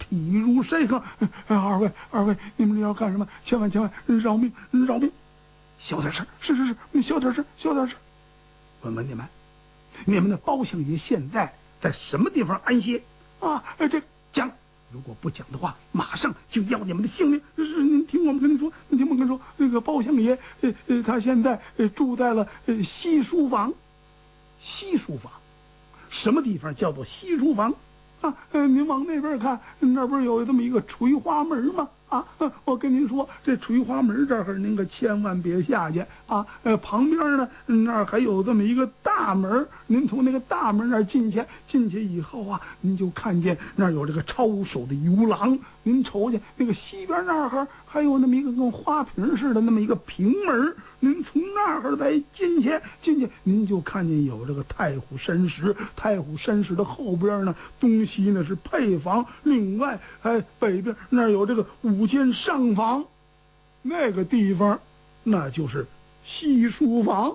体如山河。二位，你们这要干什么？千万饶命！小点声，是，你小点声。问问你们的包相爷现在在什么地方安歇啊？这讲，如果不讲的话，马上就要你们的性命。是，您听我们跟您说，那个包相爷，他现在住在了西书房。西书房，什么地方叫做西书房？啊，您往那边看，那不是有这么一个垂花门吗？啊，我跟您说，这垂花门这儿您可千万别下去啊！旁边呢那儿还有这么一个大门，您从那个大门那儿进去以后啊，您就看见那儿有这个抄手的游廊。您瞅见那个西边那儿还有那么一个跟花瓶似的那么一个平门，您从那儿再进去，您就看见有这个太湖山石。太湖山石的后边呢，东西呢是配房，另外北边那儿有这个5间上房，那个地方那就是西书房。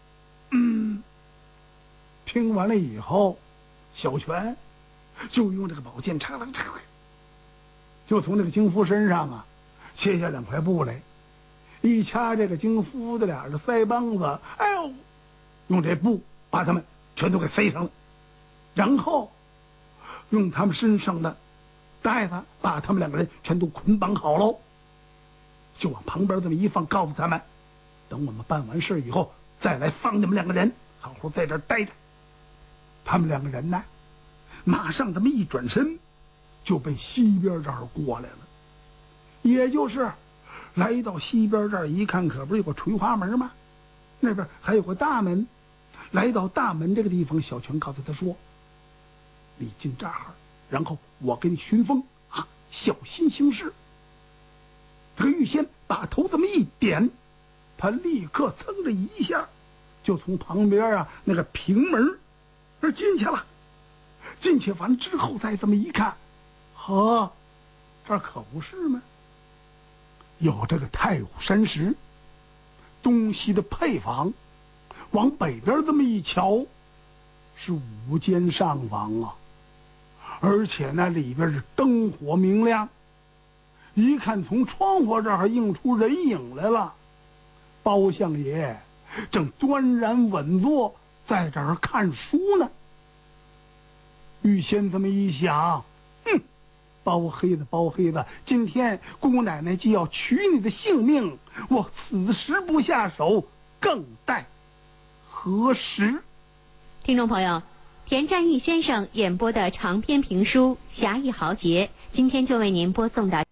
听完了以后，小泉就用这个宝剑就从这个京夫身上啊切下2块布来，一掐这个京夫的俩的腮帮子，哎呦，用这布把他们全都给塞上了，然后用他们身上的带子把他们2个人全都捆绑好喽，就往旁边这么一放，告诉他们，等我们办完事以后再来放你们2个人，好好在这儿待着。他们2个人呢，马上这么一转身，就被西边这儿过来了。也就是来到西边这儿一看，可不是有个垂花门吗？那边还有个大门。来到大门这个地方，小泉告诉他说，你进这儿，然后我给你巡风啊，小心行事。这个玉仙把头这么一点，他立刻噌的一下就从旁边啊那个平门而进去了。进去完之后再这么一看，呵，这可不是吗？有这个太湖山石，东西的配房，往北边这么一瞧，是5间上房啊，而且那里边是灯火明亮，一看从窗户这儿映出人影来了。包相爷正端然稳坐在这儿看书呢。玉仙这么一想，包黑子，今天姑奶奶就要取你的性命，我此时不下手，更待何时？ 听众朋友，田占义先生演播的长篇评书《侠义豪杰》，今天就为您播送到。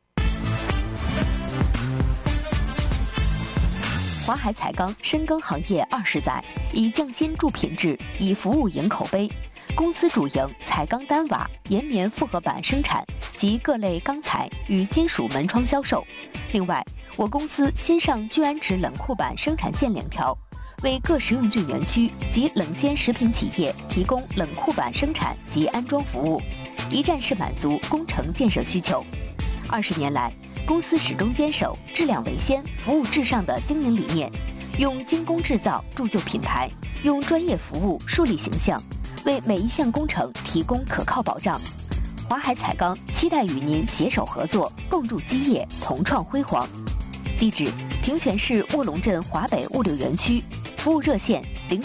华海彩钢深耕行业20载，以匠心助品质，以服务赢口碑。公司主营彩钢单瓦、岩棉复合板生产及各类钢材与金属门窗销售。另外，我公司新上聚氨酯冷库板生产线2条，为各食用菌园区及冷鲜食品企业提供冷库板生产及安装服务，一站式满足工程建设需求。20年来，公司始终坚守质量为先、服务至上的经营理念，用精工制造铸就品牌，用专业服务树立形象，为每一项工程提供可靠保障。华海彩钢期待与您携手合作，共筑基业，同创辉煌。地址：平泉市卧龙镇华北物流园区，服务热线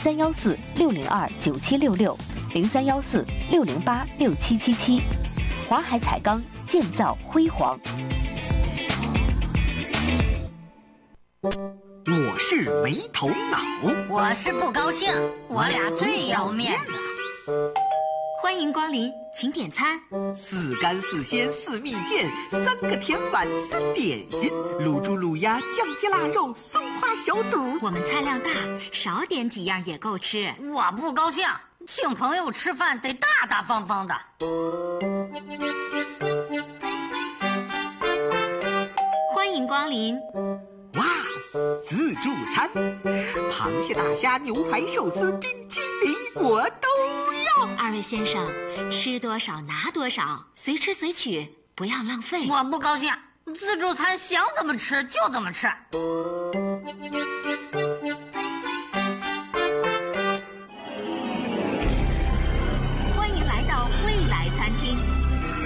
0314-602-9766，0314-608-6777。华海彩钢，建造辉煌。 我是没头脑， 我是不高兴，我俩最要面子。 欢迎光临，请点餐。 4干4鲜4蜜饯，3个甜碗3点心，卤猪卤鸭酱鸡腊肉松花小肚。 我们菜量大，少点几样也够吃。 我不高兴，请朋友吃饭得大大方方的。 欢迎光临。 哇，自助餐，螃蟹、大虾、牛排、寿司、冰淇淋，我都要。 2位先生，吃多少拿多少，随吃随取，不要浪费。 我不高兴，自助餐想怎么吃就怎么吃。